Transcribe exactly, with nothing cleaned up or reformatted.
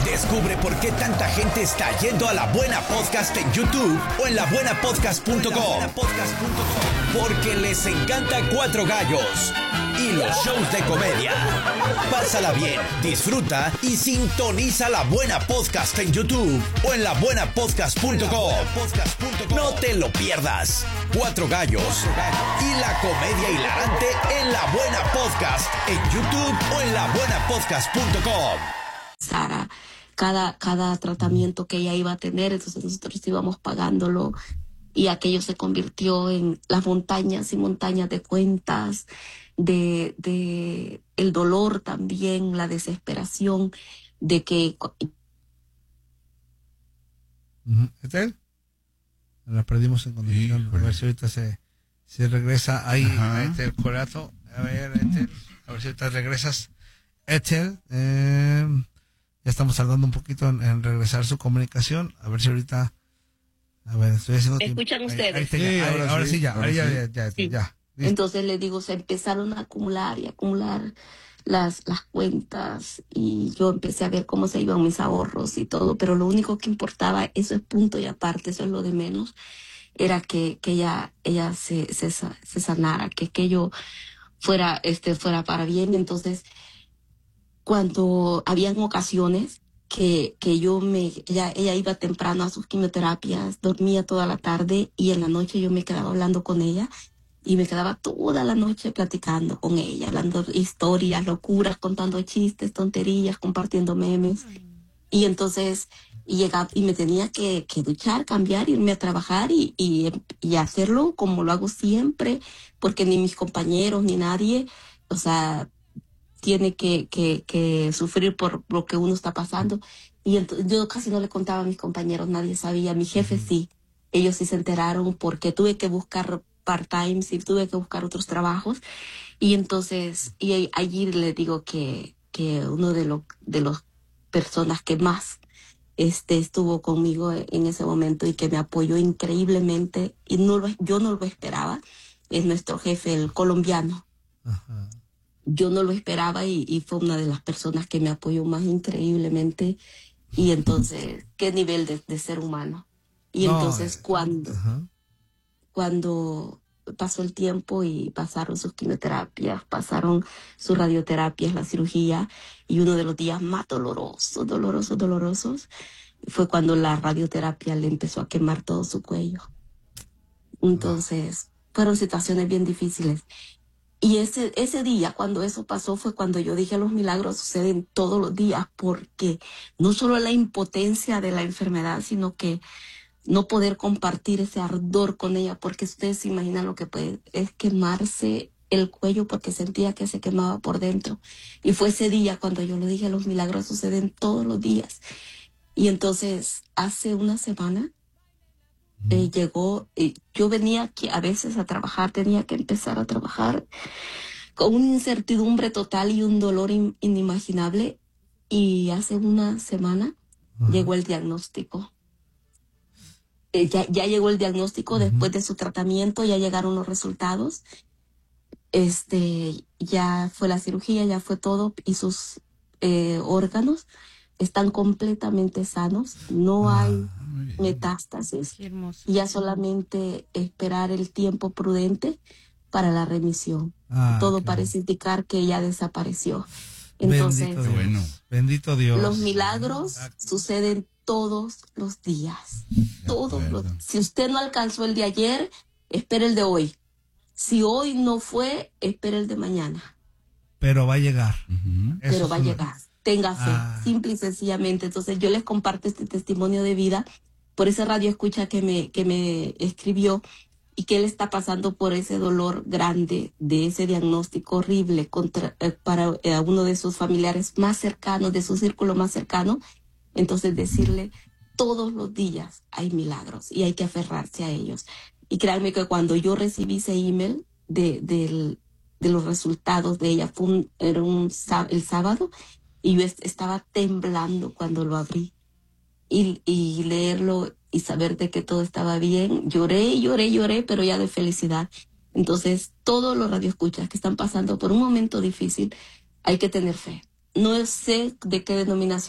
Descubre por qué tanta gente está yendo a La Buena Podcast en YouTube o en la buena podcast punto com. Porque les encanta Cuatro Gallos y los shows de comedia. Pásala bien, disfruta y sintoniza La Buena Podcast en YouTube o en la buena podcast punto com. No te lo pierdas. Cuatro Gallos y la comedia hilarante en La Buena Podcast en YouTube o en la buena podcast punto com. Sara, cada, cada tratamiento que ella iba a tener, entonces nosotros íbamos pagándolo y aquello se convirtió en las montañas y montañas de cuentas, de, de el dolor también, la desesperación de que... ¿Ethel? La perdimos en condición. Sí, a ver si ahorita se, se regresa ahí a Ethel Corato. A ver, Ethel, a ver si ahorita regresas. Ethel, eh, ya estamos tardando un poquito en, en regresar su comunicación. A ver si ahorita... A ver, estoy haciendo... ¿Me escuchan ustedes? Ahí, ahí, sí, ahí, ahora, ahora sí, sí ya, ahora ahí ya, ya, ya, sí. ya. Entonces le digo, se empezaron a acumular y acumular las, las cuentas y yo empecé a ver cómo se iban mis ahorros y todo, pero lo único que importaba, eso es punto y aparte, eso es lo de menos, era que, que ella, ella se, se, se sanara, que, que yo fuera, este, fuera para bien. Entonces, cuando habían ocasiones que, que yo me, ella, ella iba temprano a sus quimioterapias, dormía toda la tarde y en la noche yo me quedaba hablando con ella. Y me quedaba toda la noche platicando con ella, hablando historias, locuras, contando chistes, tonterías, compartiendo memes. Y entonces y llegaba, y me tenía que, que duchar, cambiar, irme a trabajar y, y, y hacerlo como lo hago siempre, porque ni mis compañeros ni nadie, o sea, tiene que, que, que sufrir por lo que uno está pasando. Y entonces, yo casi no le contaba a mis compañeros, nadie sabía. Mi jefe sí, ellos sí se enteraron porque tuve que buscar part-time, sí tuve que buscar otros trabajos. Y entonces, y allí le digo que, que uno de los de las personas que más este, estuvo conmigo en ese momento y que me apoyó increíblemente, y no lo, yo no lo esperaba, es nuestro jefe, el colombiano. Ajá. Yo no lo esperaba y, y fue una de las personas que me apoyó más increíblemente. Y entonces, qué nivel de, de ser humano. Y no, entonces, cuando... Ajá. Cuando pasó el tiempo y pasaron sus quimioterapias, pasaron sus radioterapias, la cirugía, y uno de los días más dolorosos, dolorosos, dolorosos, fue cuando la radioterapia le empezó a quemar todo su cuello. Entonces, fueron situaciones bien difíciles. Y ese, ese día, cuando eso pasó, fue cuando yo dije, los milagros suceden todos los días, porque no solo la impotencia de la enfermedad, sino que no poder compartir ese ardor con ella, porque ustedes se imaginan lo que puede, es quemarse el cuello porque sentía que se quemaba por dentro. Y fue ese día cuando yo le dije, los milagros suceden todos los días. Y entonces, hace una semana, mm. eh, llegó, eh, yo venía aquí a veces a trabajar, tenía que empezar a trabajar con una incertidumbre total y un dolor in, inimaginable. Y hace una semana uh-huh. llegó el diagnóstico. Eh, ya, ya llegó el diagnóstico, uh-huh. después de su tratamiento, ya llegaron los resultados. Este, ya fue la cirugía, ya fue todo, y sus eh, órganos están completamente sanos. No ah, hay metástasis. Ya solamente esperar el tiempo prudente para la remisión. Ah, todo claro. Parece indicar que ya desapareció. Entonces, bendito Dios. Bueno, bendito Dios. Los milagros ah, suceden todos los días. Todos los, si usted no alcanzó el de ayer, espere el de hoy. Si hoy no fue, espere el de mañana. Pero va a llegar. Uh-huh. Pero va a llegar. Tenga fe, ah. simple y sencillamente. Entonces yo les comparto este testimonio de vida por ese radio escucha que me, que me escribió y que él está pasando por ese dolor grande de ese diagnóstico horrible contra, eh, para eh, uno de sus familiares más cercanos, de su círculo más cercano. Entonces decirle, todos los días hay milagros y hay que aferrarse a ellos. Y créanme que cuando yo recibí ese email de, de, de los resultados de ella, fue un, era un, el sábado, y yo est- estaba temblando cuando lo abrí. Y, y leerlo y saber de que todo estaba bien, lloré, lloré, lloré, pero ya de felicidad. Entonces, todos los radioescuchas que están pasando por un momento difícil, hay que tener fe. No sé de qué denominación